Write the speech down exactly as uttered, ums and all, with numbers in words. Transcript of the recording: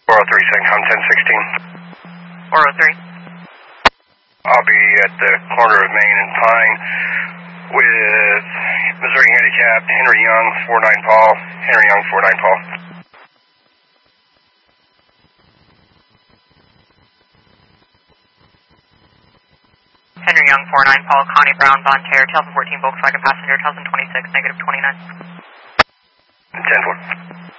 four oh three, Centcom ten sixteen. four oh three. I'll be at the corner of Main and Pine with Missouri Handicap, Henry Young, four nine Paul. Henry Young, four nine Paul. Henry Young, four nine Paul, Connie Brown, Von Terre, Telson fourteen, Volkswagen passenger, Telson twenty-six, negative twenty-nine. ten four.